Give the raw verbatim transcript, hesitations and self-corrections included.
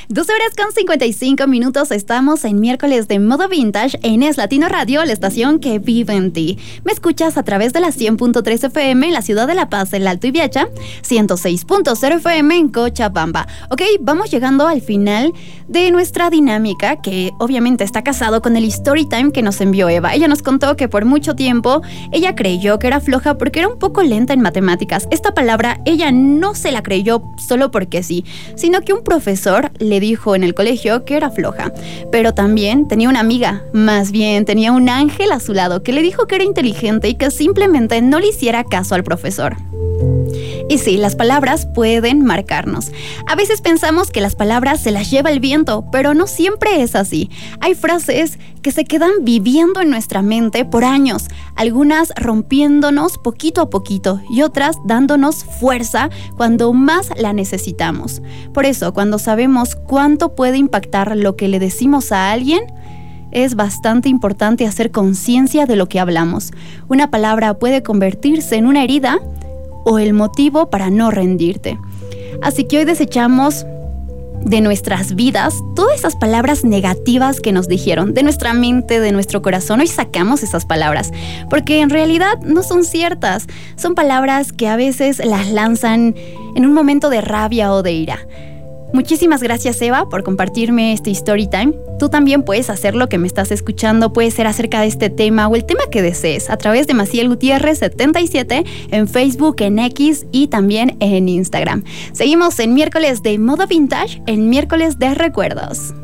doce horas con cincuenta y cinco minutos, estamos en miércoles de Modo Vintage en Es Latino Radio, la estación que vive en ti. Me escuchas a través de la cien punto tres F M en la ciudad de La Paz, El Alto Ibiacha, ciento seis punto cero F M en Cochabamba. Ok, vamos llegando al final de nuestra dinámica, que obviamente está casado con el story time que nos envió Eva. Ella nos contó que por mucho tiempo ella creyó que era floja porque era un poco lenta en matemáticas. Esta palabra ella no se la creyó solo porque sí, sino que un profesor le dijo en el colegio que era floja. Pero también tenía una amiga, más bien tenía un ángel a su lado que le dijo que era inteligente y que simplemente no le hiciera caso al profesor. Y sí, las palabras pueden marcarnos. A veces pensamos que las palabras se las lleva el viento, pero no siempre es así. Hay frases que se quedan viviendo en nuestra mente por años, algunas rompiéndonos poquito a poquito y otras dándonos fuerza cuando más la necesitamos. Por eso, cuando sabemos cuánto puede impactar lo que le decimos a alguien, es bastante importante hacer conciencia de lo que hablamos. Una palabra puede convertirse en una herida o el motivo para no rendirte. Así que hoy desechamos de nuestras vidas todas esas palabras negativas que nos dijeron, de nuestra mente, de nuestro corazón. Hoy sacamos esas palabras, porque en realidad no son ciertas. Son palabras que a veces las lanzan en un momento de rabia o de ira. Muchísimas gracias, Eva, por compartirme este story time. Tú también puedes hacer lo que me estás escuchando, puede ser acerca de este tema o el tema que desees a través de Maciel Gutiérrez setenta y siete en Facebook, en X y también en Instagram. Seguimos en miércoles de Modo Vintage, en miércoles de recuerdos.